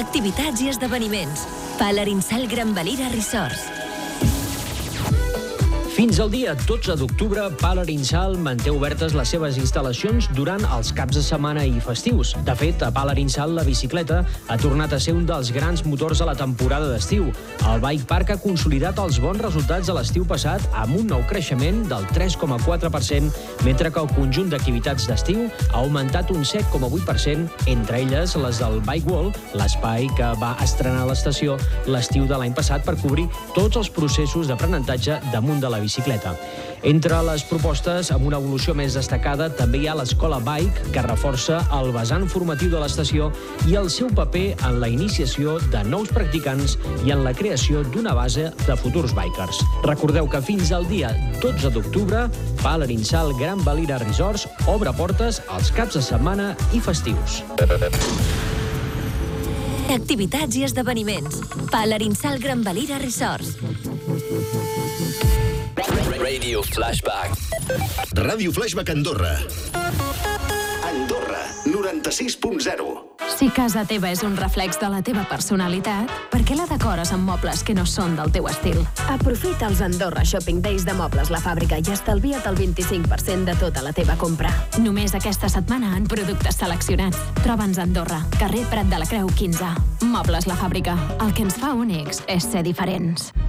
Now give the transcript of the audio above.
Activitats i esdeveniments. Palarinsal Gran Valira Resorts. Fins al dia 12 d'octubre, Palarinsal manté obertes les seves instal·lacions durant els caps de setmana i festius. De fet, a Palarinsal la bicicleta ha tornat a ser un dels grans motors de la temporada d'estiu. El Bike Park ha consolidat els bons resultats de l'estiu passat amb un nou creixement del 3,4%, mentre que el conjunt d'activitats d'estiu ha augmentat un 7,8%, entre elles les del Bike Wall, l'espai que va estrenar l'estació l'estiu de l'any passat per cobrir tots els processos d'aprenentatge damunt de la bicicleta. Entre les propostes amb una evolució més destacada també hi ha l'escola Bike, que reforça el vessant formatiu de l'estació i el seu paper en la iniciació de nous practicants i en la creació d'una base de futurs bikers. Recordeu que fins al dia 12 d'octubre, Palarinsal Gran Valira Resorts obre portes als caps de setmana i festius. Activitats i esdeveniments. Palarinsal Gran Valira Resorts. Radio Flashback. Ràdio Flashback Andorra. Andorra, 96.0. Si casa teva és un reflex de la teva personalitat, per què la decores amb mobles que no són del teu estil? Aprofita els Andorra Shopping Days de Mobles La Fàbrica i estalvia't el 25% de tota la teva compra. Només aquesta setmana en productes seleccionats. Troba'ns a Andorra, carrer Prat de la Creu 15. Mobles La Fàbrica. El que ens fa únics és ser diferents.